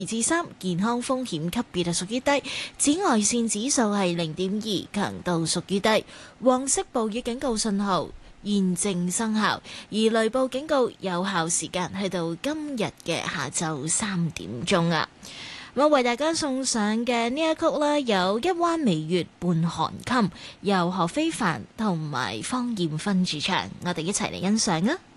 至3，健康風險級別係屬於低，紫外線指數係0.2，強度屬於低。黃色暴雨警告信號現正生效，而雷暴警告有效時間去到今日嘅下晝3點鐘啊！我為大家送上嘅呢一曲啦，有一彎微月伴寒衾，由何非凡同埋方艷芬主唱，我哋一齊嚟欣賞啊！